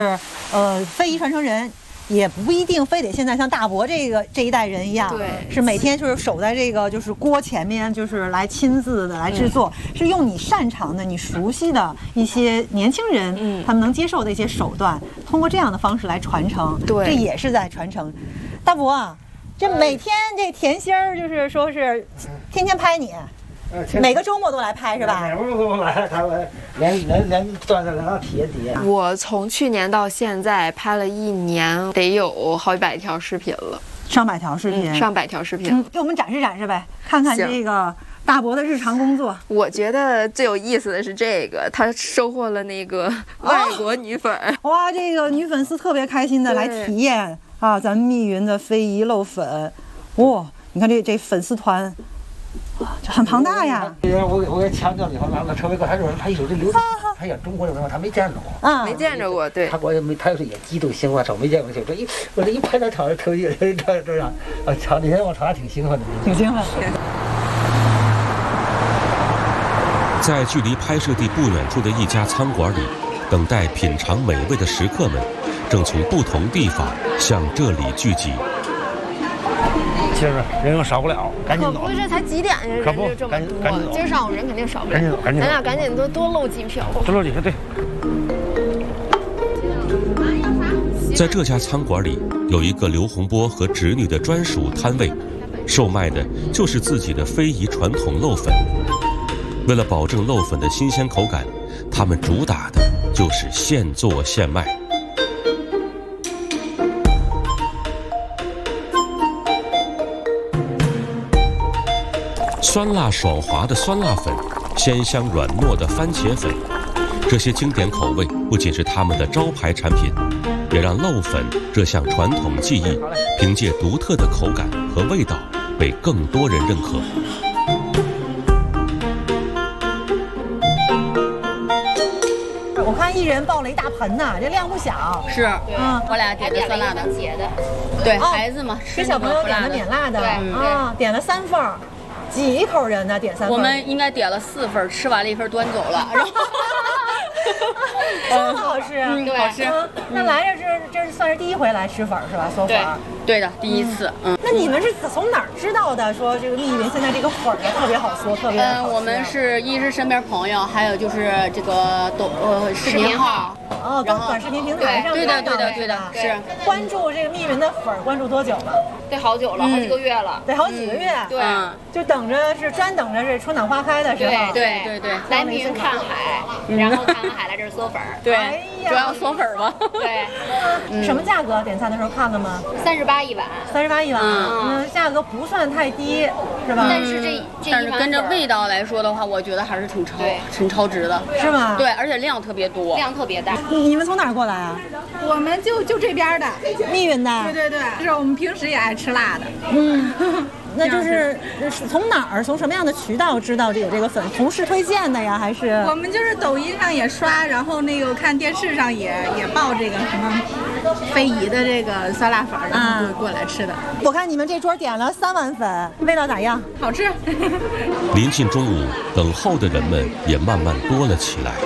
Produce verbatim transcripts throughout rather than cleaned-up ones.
呃，非遗传承人也不一定非得现在像大伯这个这一代人一样， 对， 是每天就是守在这个就是锅前面，就是来亲自的来制作，嗯、是用你擅长的、你熟悉的一些年轻人，嗯，他们能接受的一些手段，通过这样的方式来传承， 对， 这也是在传承。大伯啊，这每天这甜心儿就是说是天天拍你。每个周末都来拍是吧？ 每个周末都来，他们连连连锻炼连体验体验。 我从去年到现在拍了一年，得有好几百条视频了， 上百条视频， 嗯、上百条视频、 嗯，给我们展示展示呗，看看这个大伯的日常工作。 我觉得最有意思的是这个，他收获了那个外国女粉、 哦，哇，这个女粉丝特别开心的来体验啊，咱们密云的非遗漏粉，哇、哦，你看这这粉丝团。这很庞大呀！ 我我给强调以后，那那车伟哥他说他有这流程，他演中国的文化他没见着过， 啊，没见着过，对。 他我也没，他要是也激动兴奋，说没见过，就这一我这一拍他挑着特技，这这样啊，瞧那天我瞧他挺兴奋的， 挺兴奋。 在距离拍摄地不远处的一家餐馆里，等待品尝美味的食客们，正从不同地方向这里聚集。 今儿人又少不了，赶紧走。 可不，这才几点呀？人就这么多，今儿上午人肯定少不了。 赶紧走，赶紧走。 咱俩赶紧多多漏几票。 多漏几票，对。 在这家餐馆里，有一个刘洪波和侄女的专属摊位，售卖的就是自己的非遗传统漏粉。为了保证漏粉的新鲜口感，他们主打的就是现做现卖。酸辣爽滑的酸辣粉，鲜香软糯的番茄粉，这些经典口味不仅是他们的招牌产品，也让漏粉这项传统技艺凭借独特的口感和味道被更多人认可。 我看一人抱了一大盆呐，这量不小。 是，嗯，我俩点的酸辣的，姐的，对，孩子嘛， 给小朋友点的免辣的，啊，点了三份儿。几口人呢？点三份。 我们应该点了四份，吃完了一份端走了。然后真好吃， 嗯，好吃。 那来这是这是算是第一回来吃粉是吧？嗦粉。 对的，第一次。嗯。 那你们是从哪儿知道的？说这个密云现在这个粉呢特别好嗦，特别好吃。 嗯，我们是一是身边朋友，还有就是这个抖呃视频号。 哦，然后短视频平台上。 对的，对的，对的，是。 关注这个密云的粉，关注多久了？ 得好久了，好几个月了。 得好几个月。 对。 就等着是专等着是春暖花开的时候。 对对对。来密云看海，然后看完海来这儿嗦粉。对。主要嗦粉吧。对。 什么价格？点餐的时候看了吗？ 三十八一碗。 三十八一碗。嗯。价格不算太低，是吧？ 但是这但是跟着味道来说的话，我觉得还是挺超挺超值的。 是吗？ 对，而且量特别多，量特别大。 你们从哪儿过来啊？ 我们就就这边的， 密云的。 对对对，是我们平时也爱吃辣的。 嗯，那就是从哪儿，从什么样的渠道知道这有这个粉？同事推荐的呀，还是？ 我们就是抖音上也刷，然后那个看电视上也也报这个什么非遗的这个酸辣粉，然后就过来吃的。 我看你们这桌点了三碗粉，味道咋样？ 好吃。 临近中午，等候的人们也慢慢多了起来。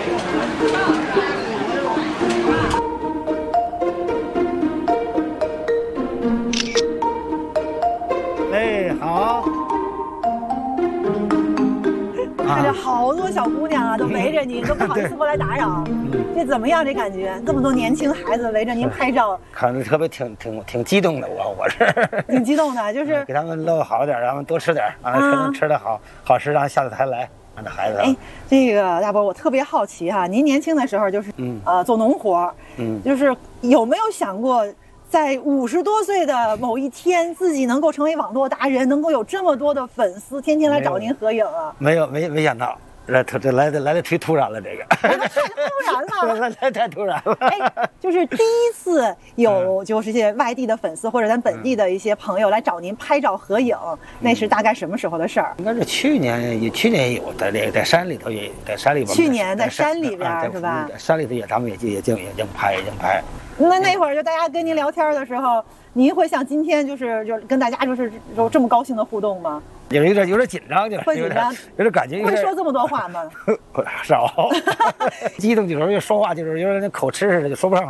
看着好多小姑娘啊，都围着您，都不好意思过来打扰。这怎么样？这感觉？这么多年轻孩子围着您拍照， 看着特别挺挺挺激动的。我我是挺激动的，就是给他们露好点，让他们多吃点，让他吃吃的好好吃，让下次还来。让这孩子。 哎，这个大伯，我特别好奇哈，您年轻的时候就是嗯呃做农活，嗯，就是有没有想过？在五十多岁的某一天，自己能够成为网络达人，能够有这么多的粉丝，天天来找您合影啊？ 没有，没没想到，这这来的来的忒突然了，这个太突然了， 来来太突然了。 哎，就是第一次有就是一些外地的粉丝或者咱本地的一些朋友来找您拍照合影，那是大概什么时候的事儿？ 应该是去年，也去年也有，在这个在山里头也在山里边。 去年在山里边是吧？ 山里头也，他们也也净也净拍也净拍。 那那会儿就大家跟您聊天的时候，您会像今天就是就跟大家就是有这么高兴的互动吗？ 有有点有点紧张，就是会紧张， 有点感觉。 会说这么多话吗？ 少，激动的时候就说话就是有点那口吃似的，就说不上